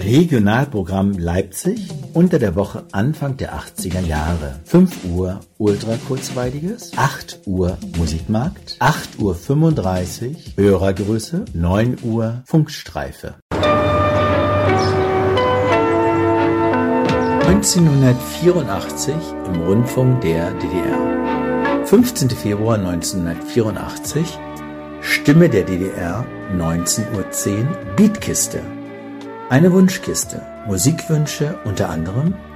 Regionalprogramm Leipzig unter der Woche Anfang der 80er Jahre. 5 Uhr Ultrakurzweiliges, 8 Uhr Musikmarkt, 8:35 Uhr Hörergrüße, 9 Uhr Funkstreife. 1984 im Rundfunk der DDR. 15. Februar 1984, Stimme der DDR, 19:10 Uhr, Beatkiste. Eine Wunschkiste. Musikwünsche unter anderem